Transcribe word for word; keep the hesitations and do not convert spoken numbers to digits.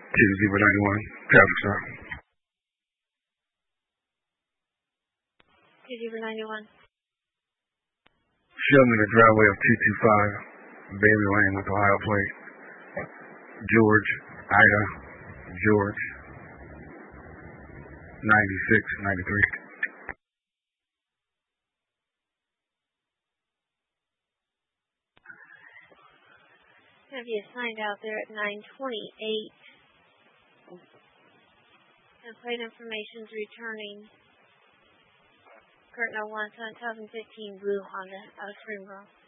two zero nine one, traffic stop. two zero nine one. Show me the driveway of two two five Bailey Lane with Ohio plate. George, Ida, George, ninety-six ninety-three. Have you signed out there at nine twenty-eight? And plate information's returning. Curtin oh one, twenty fifteen blue Honda out of Springboro.